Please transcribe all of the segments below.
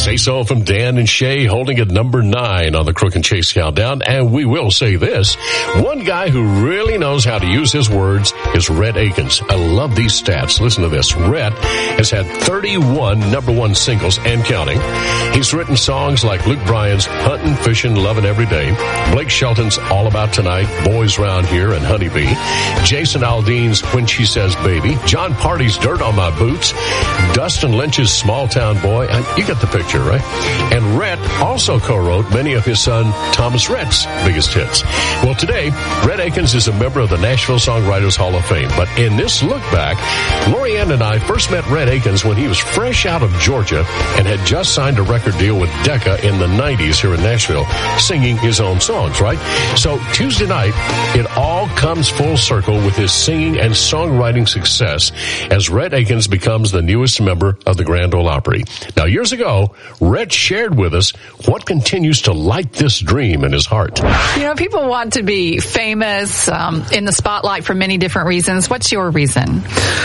Say So from Dan and Shay, holding at number 9 on the Crook and Chase Countdown. And we will say this, one guy who really knows how to use his words is Rhett Akins. I love these stats. Listen to this. Rhett has had 31 number 1 singles and counting. He's written songs like Luke Bryan's Huntin', Fishin', Lovin' Every Day, Blake Shelton's All About Tonight, Boys Round Here, and Honeybee, Jason Aldean's When She Says Baby, John Party's Dirt on My Boots, Dustin Lynch's Small Town Boy. You get the picture, right? And Rhett also co-wrote many of his son Thomas Rhett's biggest hits. Well, today, Rhett Akins is a member of the Nashville Songwriters Hall of Fame. But in this look back, Lori Ann and I first met Rhett Akins when he was fresh out of Georgia and had just signed a record deal with Decca in the 90s here in Nashville, singing his own songs, right? So Tuesday night, it all comes full circle with his singing and songwriting success as Rhett Akins becomes the newest member of the Grand Ole Opry. Now, years ago, Rhett shared with us what continues to light this dream in his heart. You know, people want to be famous, in the spotlight for many different reasons. What's your reason?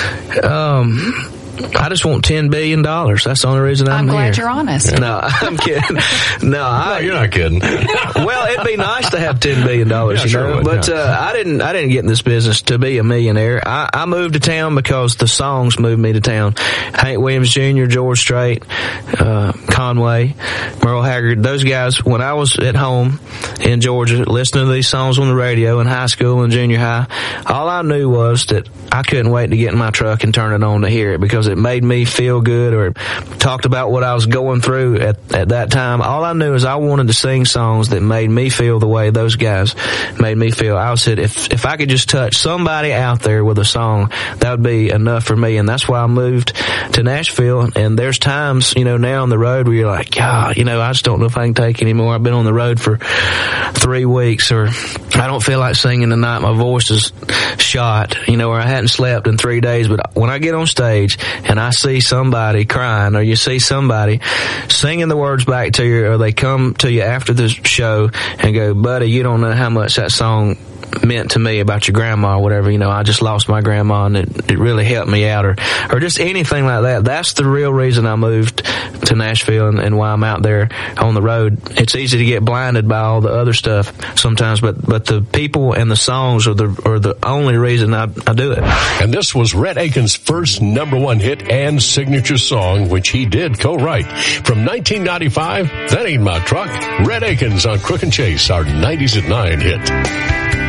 I just want $10 billion. That's the only reason I'm here. glad you're honest. No, I'm kidding. No, you're not kidding. Well, it'd be nice to have $10 billion, yeah, you know. But I didn't get in this business to be a millionaire. I moved to town because the songs moved me to town. Hank Williams Jr., George Strait, Conway, Merle Haggard, those guys. When I was at home in Georgia, listening to these songs on the radio in high school and junior high, all I knew was that I couldn't wait to get in my truck and turn it on to hear it because it made me feel good or talked about what I was going through at that time. All I knew is I wanted to sing songs that made me feel the way those guys made me feel. I said, if I could just touch somebody out there with a song, that would be enough for me. And that's why I moved to Nashville. And there's times, you know, now on the road where you're like, God, you know, I just don't know if I can take anymore. I've been on the road for 3 weeks, or I don't feel like singing tonight. My voice is shot, you know, or I hadn't slept in 3 days. But when I get on stage and I see somebody crying, or you see somebody singing the words back to you, or they come to you after the show and go, buddy, you don't know how much that song meant to me about your grandma or whatever, you know, I just lost my grandma and it really helped me out, or just anything like that. That's the real reason I moved to Nashville and why I'm out there on the road. It's easy to get blinded by all the other stuff sometimes, but the people and the songs are the only reason I do it. And this was Rhett Akins' first number 1 hit and signature song, which he did co-write. From 1995, That Ain't My Truck, Rhett Akins on Crook and Chase, our 90s at 9 hit.